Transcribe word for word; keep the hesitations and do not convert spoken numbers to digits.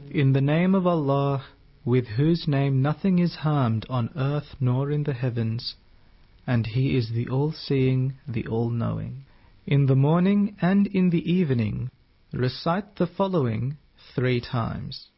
In the name of Allah, with whose name nothing is harmed on earth nor in the heavens, and He is the all-seeing, the all-knowing. In the morning and in the evening, recite the following three times.